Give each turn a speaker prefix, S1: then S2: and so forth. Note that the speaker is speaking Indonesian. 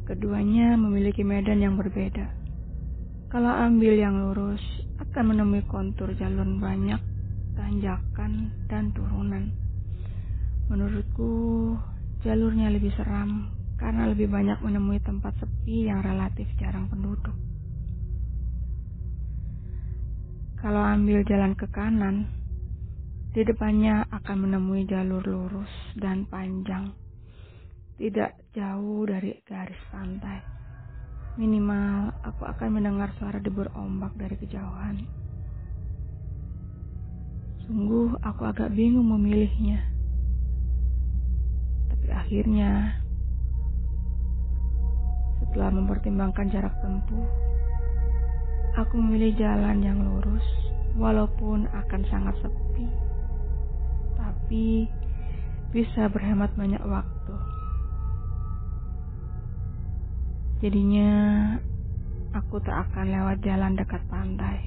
S1: Keduanya memiliki medan yang berbeda. Kalau ambil yang lurus, akan menemui kontur jalur banyak, tanjakan, dan turunan. Menurutku, jalurnya lebih seram karena lebih banyak menemui tempat sepi yang relatif jarang penduduk. Kalau ambil jalan ke kanan, di depannya akan menemui jalur lurus dan panjang, tidak jauh dari garis pantai. Minimal, aku akan mendengar suara debur ombak dari kejauhan. Sungguh, aku agak bingung memilihnya. Tapi akhirnya, setelah mempertimbangkan jarak tempuh, aku memilih jalan yang lurus, walaupun akan sangat sepi. Tapi, bisa berhemat banyak waktu. Jadinya, aku tak akan lewat jalan dekat pantai.